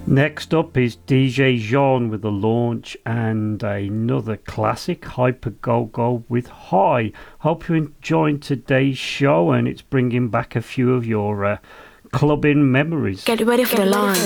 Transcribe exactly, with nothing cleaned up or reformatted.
Next up is D J Jean with the launch and another classic, Hyper Go Go with High. Hope you're enjoying today's show and it's bringing back a few of your uh, clubbing memories. Get ready for the launch.